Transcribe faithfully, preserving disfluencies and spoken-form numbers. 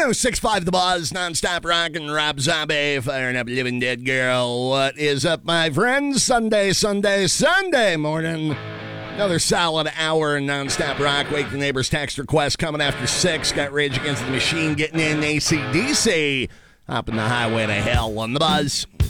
oh six point five The Buzz, nonstop rockin', Rob Zombie, firing up Living Dead Girl. What is up, my friends? Sunday, Sunday, Sunday morning. Another solid hour in nonstop rock. Wake the Neighbors text request coming after six. Got Rage Against the Machine getting in A C D C. Hopping the highway to hell on The Buzz.